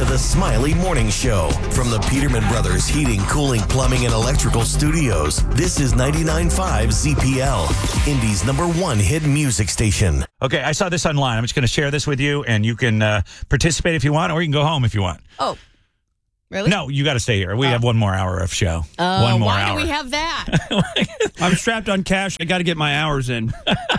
the Smiley Morning Show from the Peterman Brothers Heating, Cooling, Plumbing, and Electrical Studios. This is 99.5 ZPL, Indy's #1 hit music station. Okay, I saw this online. I'm just going to share this with you, and you can participate if you want, or you can go home if you want. Oh, really? No, you got to stay here. We have one more hour of show. One more why hour. do we have that? I'm strapped on cash. I got to get my hours in.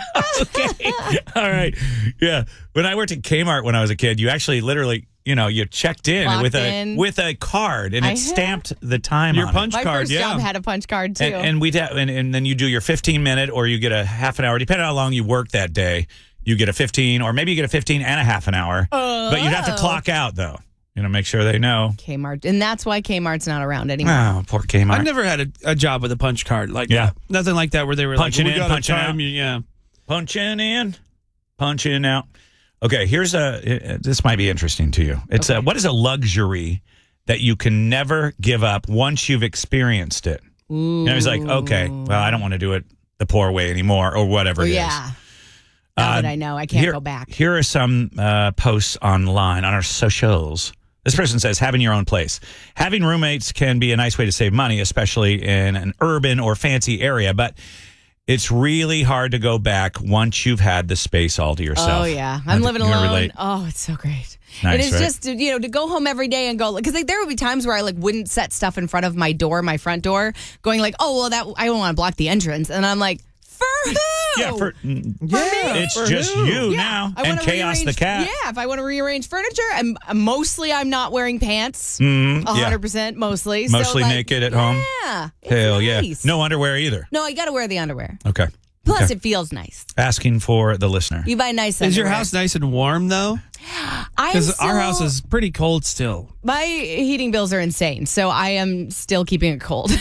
Okay. All right. Yeah. When I worked at Kmart when I was a kid, you actually literally, you checked in Clocked with a card, and it stamped the time Your on punch My card, first yeah. job had a punch card, too. And then you do your 15-minute, or you get a half an hour, depending on how long you work that day. You get a 15, or maybe you get a 15 and a half an hour. But you'd have to clock out, though. Make sure they know. Kmart. And that's why Kmart's not around anymore. Oh, poor Kmart. I've never had a job with a punch card. Nothing like that where they were Punching like, in, we got punching time. out. Yeah. Punching in, punching out. Okay, here's this might be interesting to you. It's what is a luxury that you can never give up once you've experienced it? It's like, okay, well, I don't want to do it the poor way anymore, or whatever it is. Yeah. Now that I know, I can't go back. Here are some posts online on our socials. This person says, having your own place. Having roommates can be a nice way to save money, especially in an urban or fancy area, but it's really hard to go back once you've had the space all to yourself. Oh, yeah. I'm living You can alone. relate. Oh, it's so great. Nice, it is right? just, to go home every day and go, because there would be times where I wouldn't set stuff in front of my door, my front door, going I don't want to block the entrance. And I'm like, for who? Yeah, it's for just who? you Yeah, now I and wanna Chaos the rearrange- cat. Yeah, if I want to rearrange furniture, I'm not wearing pants. Yeah. 100% mostly. Mostly so, naked at home. Yeah. It's Hell nice. yeah. No underwear either. No, you got to wear the underwear. Okay. Plus, Okay. it feels nice. Asking for the listener. You buy nice Is your underwear. house nice and warm, though? Because our house is pretty cold still. My heating bills are insane, so I am still keeping it cold.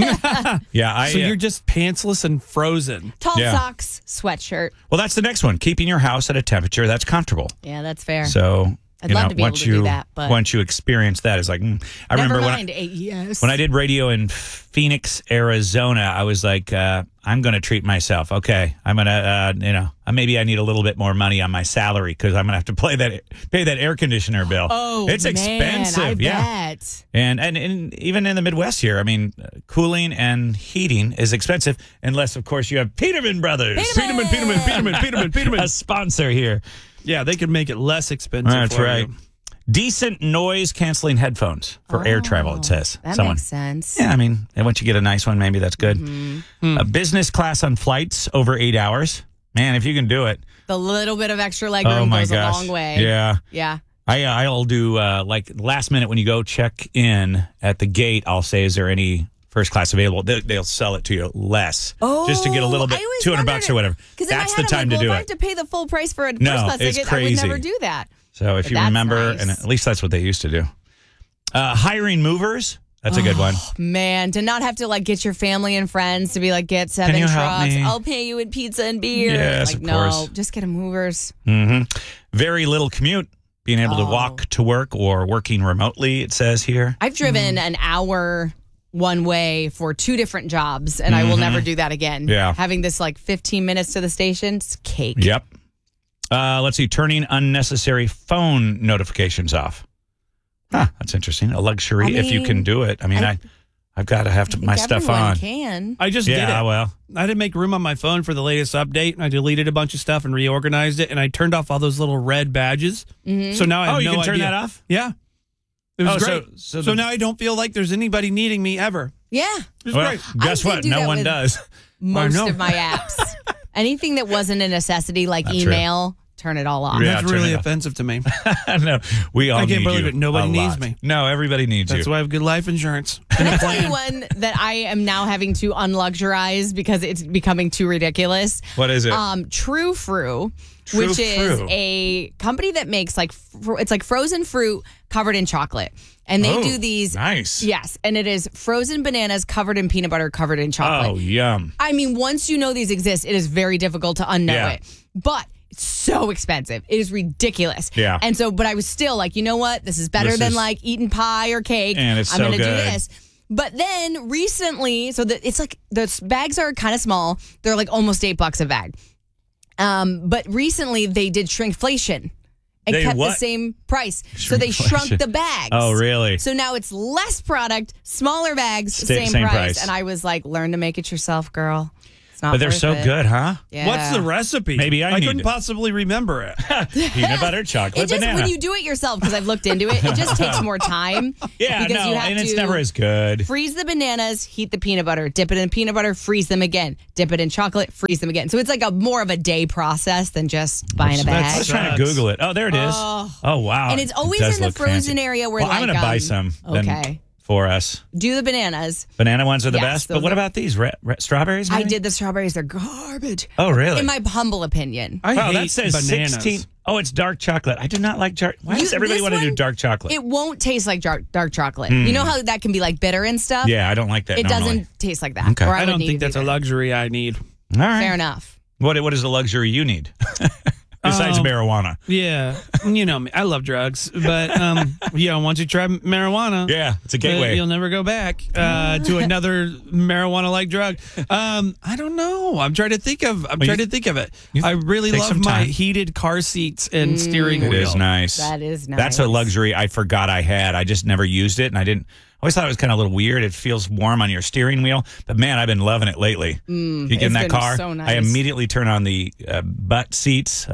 Yeah, So you're just pantsless and frozen. Tall Yeah. socks, sweatshirt. well, that's the next one. Keeping your house at a temperature that's comfortable. Yeah, that's fair. So, I'd love to be able to do that, but- once you experience that, it's like, I remember Never when mind 8 years. when I did radio in Phoenix, Arizona, I was like, I'm going to treat myself. Okay, I'm going to, maybe I need a little bit more money on my salary because I'm going to have to pay that air conditioner bill. Oh, it's man, expensive. I Yeah. bet. And even in the Midwest here, I mean, cooling and heating is expensive unless, of course, you have Peterman Brothers. Peterman. A sponsor here. Yeah, they could make it less expensive. That's for right. you. Decent noise canceling headphones for air travel, it says. That Someone. makes sense. Yeah, I mean, and once you get a nice one, maybe that's good. Mm-hmm. A business class on flights over 8 hours. Man, if you can do it. The little bit of extra leg Oh room my goes gosh. a long way. Yeah. Yeah. I'll do last minute when you go check in at the gate, I'll say, is there any first class available? They'll sell it to you less. Just to get a little bit, $200 or whatever. That's the time to do if I it. have to pay the full price for a No, first class it's ticket, I would crazy. never do that. So if But you that's remember, nice. and at least that's what they used to do. Hiring movers, that's a good one. Man, to not have to get your family and friends to be get 7 Can you help trucks. me? I'll pay you in pizza and beer. Yes, of course. No, just get a movers. Very little commute, being able to walk to work or working remotely, it says here. I've driven an hour one way for 2 different jobs, and I will never do that again. Yeah. Having this 15 minutes to the station, it's cake. Yep. Let's see, turning unnecessary phone notifications off. Huh, that's interesting. A luxury if you can do it. I mean, I've got to have my stuff everyone on. can. I just did Yeah, it. well. I didn't make room on my phone for the latest update, and I deleted a bunch of stuff and reorganized it, and I turned off all those little red badges. So now I have you no can turn idea. that off? Yeah. It was Oh, great. so So now I don't feel like there's anybody needing me ever. Yeah. It was Well, great. guess I what? did do No that one with- does. Most know. of my apps. Anything that wasn't a necessity, like That's email, turn it all off. Yeah, That's turn really it off. offensive to me. No, we all I can't need believe you it. Nobody a needs lot. me. No, everybody needs That's you. why I have good life insurance. Can I tell you one that I am now having to unluxurize because it's becoming too ridiculous? What is it? True Fruit, True which is Fruit. a company that makes it's like frozen fruit covered in chocolate. And they Oh, do these. nice. Yes. And it is frozen bananas covered in peanut butter, covered in chocolate. Oh, yum. I mean, once you know these exist, it is very difficult to unknow Yeah. it. But it's so expensive. It is ridiculous. Yeah. And so, but I was still like, you know what? This is better This than is- eating pie or cake. And it's I'm so gonna do good. this. But then recently, so it's the bags are kind of small. They're almost $8 a bag. But recently they did shrinkflation. and They kept the what? same price. So they shrunk the bags. Oh, really? So now it's less product, smaller bags, Same same price. price. And I was like, learn to make it yourself, girl. It's not But they're worth so it. good, huh? Yeah. What's the recipe? Maybe I need couldn't it. possibly remember it. Peanut butter, chocolate, It just banana. when you do it yourself, because I've looked into it, it just takes more time. yeah, because no, you have and it's to never as good. freeze the bananas, heat the peanut butter, dip it in peanut butter, freeze them again, dip it in chocolate, freeze them again. So it's like a more of a day process than just buying a I bag. was trying to Sucks. Google it. Oh, there it is. Oh, wow. And it's It always does in the look frozen fancy. area where well, I'm like, going to buy some then okay. for us. Do the bananas. Banana ones are the Yes, best. But those what are- about these? Strawberries? I maybe? did the strawberries. They're garbage. Oh, really? In my humble opinion. I Wow, hate that says bananas. 16. Oh, it's dark chocolate. I do not like dark. Why does everybody this want to do one, dark chocolate? It won't taste like dark chocolate. You know how that can be like bitter and stuff? yeah, I don't like that It normally. doesn't taste like that. Okay. Or I don't wouldn't think eat that's a either. luxury I need. All right. Fair enough. What is the luxury you need? Besides marijuana. Yeah, you know me. I love drugs, but once you try marijuana, Yeah, it's a gateway. you'll never go back to another marijuana-like drug. I don't know. I'm trying to think of it. I really take love some my time. heated car seats and steering It wheel. is nice. That is nice. That's a luxury I forgot I had. I just never used it, and I didn't. I always thought it was kind of a little weird. It feels warm on your steering wheel, but man, I've been loving it lately. You get in it's that been car, so nice. I immediately turn on the butt seats,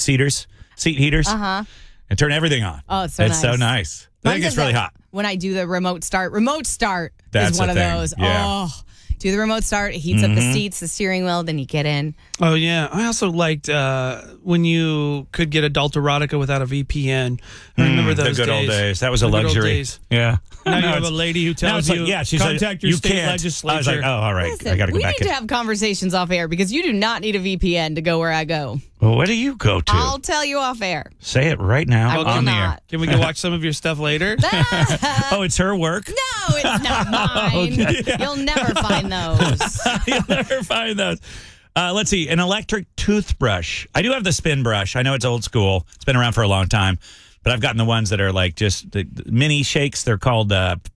seat heaters, and turn everything on. Oh, it's so it's so nice. nice. I think Mine it's does really that hot. When I do the remote start That's is one a of thing. those. Yeah. Oh, do the remote start. It heats up the seats, the steering wheel. Then you get in. Oh yeah, I also liked when you could get adult erotica without a VPN. I remember The those good old days. That was a The good old luxury. days. Yeah. Now you No, have a it's- lady who now tells it's you, like, yeah, she said, contact your you state can't. legislature. I was like, oh, all right. Listen, I got to go we back need in. to have conversations off air because you do not need a VPN to go where I go. Well, where do you go to? I'll tell you off air. Say it right now I will on the air. not. Can we go watch some of your stuff later? Oh, it's her work? No, it's not mine. You'll never find those. You'll never find those. Let's see. An electric toothbrush. I do have the spin brush. I know it's old school. It's been around for a long time. But I've gotten the ones that are like just the mini shakes. They're called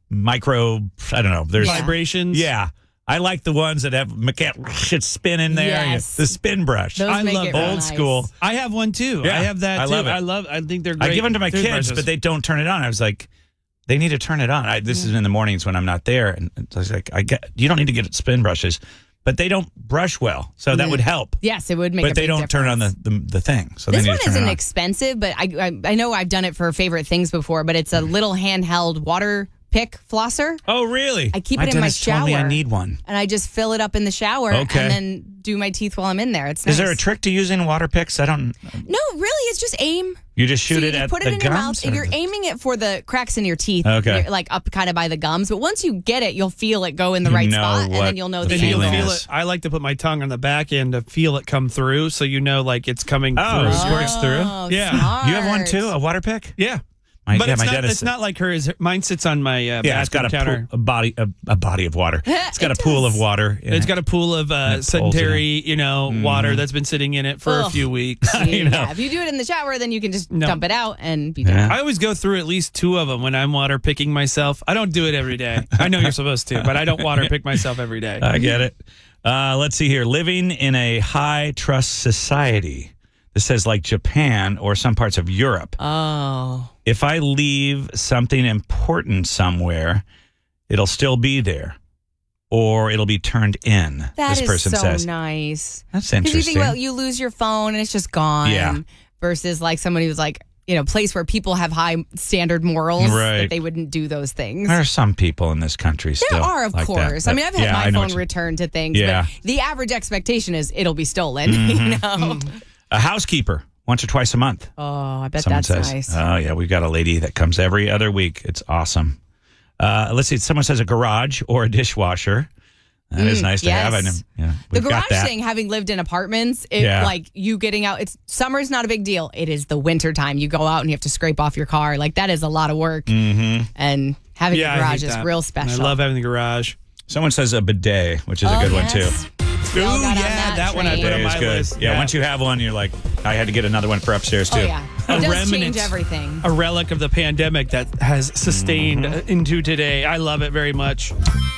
micro, I don't know. There's Vibrations. Yeah. I like the ones that have shit spin in there. Yes. The spin brush. Those I make love it real old nice. school. I have one too. Yeah, I have that I too. love it. I think they're great. I give them to my kids, toothbrushes. but they don't turn it on. I was like, they need to turn it on. This is in the mornings when I'm not there. And I was like, you don't need to get spin brushes, but they don't brush well. So that would help. Yes, it would make. But a they big don't turn on difference. the thing. So This they need one to turn isn't it on. expensive, but I know I've done it for favorite things before. But it's a little handheld water pick flosser, Oh, really? I keep it in my dentist told me I shower. need one. and I just fill it up in the shower Okay. and then do my teeth while I'm in there. It's nice. Is there a trick to using water picks? I don't. No, really, it's just aim. You just shoot So it you at put the it in your mouth, gums. and or you're the- aiming it for the cracks in your teeth. Okay. You're, like up kind of by the gums. But once you get it, you'll feel it go in the right know spot, and what then you'll know the the And you'll feeling angle. feel is. it. I like to put my tongue on the back end to feel it come through, so you know, like it's coming Oh, through. it squirts through. Oh, Yeah. smart. You have one too, a water pick? Yeah. My, But yeah, it's, my not, dentist. it's not like hers. Mine sits on my Yeah, it's got bathroom counter. a body of water. It's got It a pool does. of water. in It's it. got a pool of it pulls it sedentary, Mm-hmm. water that's been sitting in it for a Ugh. few weeks. Yeah, if you do it in the shower, then you can just No. dump it out and be done. Yeah. I always go through at least 2 of them when I'm water picking myself. I don't do it every day. I know you're supposed to, but I don't water pick myself every day. I get it. Let's see here. Living in a high trust society. This says like Japan or some parts of Europe. Oh. If I leave something important somewhere, it'll still be there, or it'll be turned in. That this is person so says. nice. That's Because you interesting. think about you lose your phone and it's just gone. Yeah. Versus like somebody who's like, place where people have high standard morals Right. that they wouldn't do those things. There are some people in this country still. There are, of like course. that. I mean, I've had Yeah, I my know phone what you- returned to things, Yeah. but the average expectation is it'll be stolen. A housekeeper once or twice a month. Oh, I bet Someone that's says. nice. Oh, yeah. We've got a lady that comes every other week. It's awesome. Let's see. Someone says a garage or a dishwasher. That is nice to have. yes. Yeah, The we've got garage that. thing, having lived in apartments, Yeah. like you getting out, it's summer's not a big deal. It is the winter time. You go out and you have to scrape off your car. Like that is a lot of work. Mm-hmm. And having Yeah, a I garage hate is that. real And special. I love having the garage. Someone says a bidet, which is a good one, too. We all Ooh, got on yeah, that one I train. put on Bidet is my good. list. Yeah, once you have one, you're like, I had to get another one for upstairs, too. Oh, yeah. A It does remnant. change everything. A relic of the pandemic that has sustained into today. I love it very much.